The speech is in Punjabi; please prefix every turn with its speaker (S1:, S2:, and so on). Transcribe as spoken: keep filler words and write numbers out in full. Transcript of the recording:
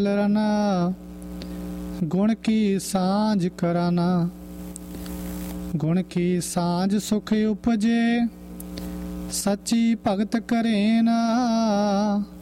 S1: रना गुण की सांझ कराना। गुण की सांझ सुख उपजे सच्ची भगत करे ना।